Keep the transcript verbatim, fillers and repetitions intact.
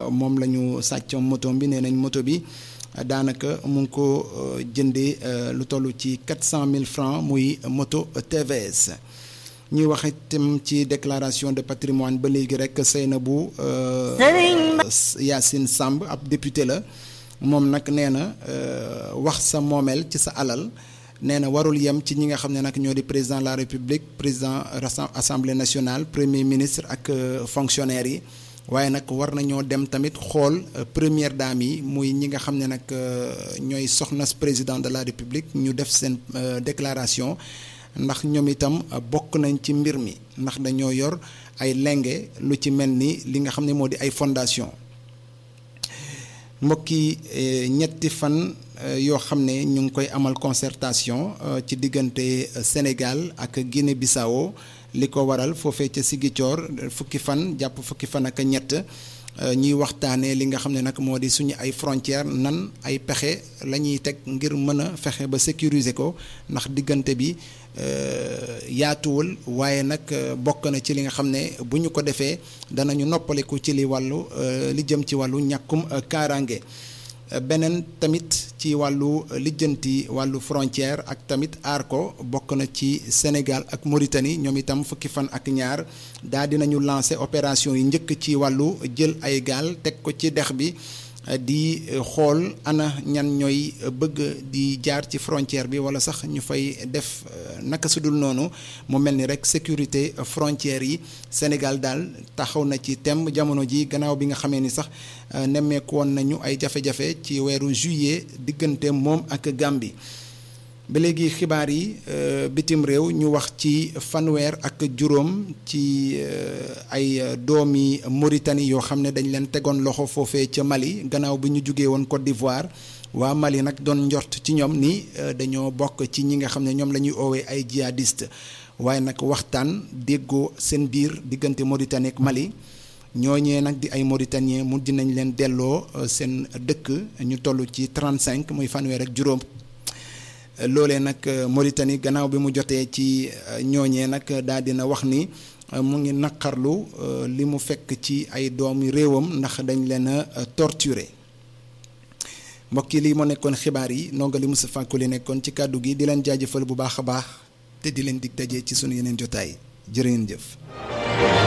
moom la ñu sàcc moto bi nee nañ moto bi daanaka mu ngi ko jëndee lu toll ci quatre cent mille francs muy moto T V S. ñuy wax itam ci déclaration de patrimoine ba léegi rek Seynabou Yacine Samb ab député la moom nag nee na wax sa moomeel ci sa alal nee na warul yem ci ñi nga xam ne nag ñoo di président de la république président assemblée nationale premier ministre ak fonctionnaires yi waaye nag war nañoo dem tamit xool première dame yi muy ñi nga xam ne nag ñooy soxnas président de la république ñu def seen déclaration ndax ñoom itam bokk nañ ci mbir mi ndax dañoo yor ay lenge lu ci mel ni li nga xam ne moo di ay fondation mbokki ñetti fan yoo xam ne ñu ngi koy amal concertation ci diggante Sénégal ak Guinée-Bissau li ko waral foofee ca Ziguinchor fukki fan jàpp fukki fan ak ñett ñuy waxtaanee li nga xam ne nag moo di suñu ay frontières nan ay pexe la ñuy teg ngir mën a fexe ba sécuriser ko ndax diggante bi yaatuwul waaye nag bokk na ci li nga xam ne bu ñu ko defee danañu noppaliku ci li wàllu li jëm ci wàllu ñàkkum kaaraange beneen tamit ci wàllu lijjanti wàllu frontière ak tamit aar ko bokk na ci Sénégal ak Mauritanie ñoom itam fukki fan ak ñaar daal dinañu lancer opération yi njëkk ci wàllu jël ay gaal teg ko ci dex bi di xool ana ñan ñooy bëgg di jaar ci frontière bi wala sax ñu fay def naka su dul noonu mu mel ni rek sécurité frontière yi Sénégal daal taxaw na ci thème jamono ji gannaaw bi nga xamee ni sax nemmeeku woon nañu ay jafe-jafe ci weeru juillet diggante moom ak Gambie. ba léegi xibaar yi bitim réew ñu wax ci fanweer ak juróom ci ay doomi Mauritanie yoo xam ne dañ leen tegoon loxo foofee ca Mali gannaaw bi ñu jugee woon Côte d'Ivoire waa Mali nag doon njort ci ñoom ni dañoo bokk ci ñi nga xam ne ñoom la ñuy oowee ay djihadiste waaye nag waxtaan déggoo seen biir diggante Mauritanie ak Mali ñooñee nag di ay Mauritaniens mu dinañ leen delloo seen dëkk ñu toll ci trente-cinq muy fanweer ak juróom. loolee nag Mauritanie gannaaw bi mu jotee ci ñooñee nag daal dina wax ni mu ngi naqarlu li mu fekk ci ay doomi réewam ndax dañ leen a torturer mbokk yi lii moo nekkoon xibaar yi ndongo li Moustapha Koli nekkoon ci kàddu gi di leen jaajëfal bu baax a baax te di leen dig daje ci sunu yeneen jotaay jërë ngeen jëf.